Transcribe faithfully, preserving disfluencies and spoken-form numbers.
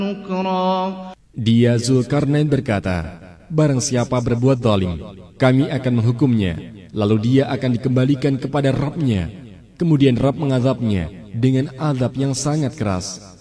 نكرا. Dia Zulkarnain berkata, barang siapa berbuat zalim, kami akan menghukumnya, lalu dia akan dikembalikan kepada Rabb-Nya. Kemudian Rabb mengazabnya dengan azab yang sangat keras.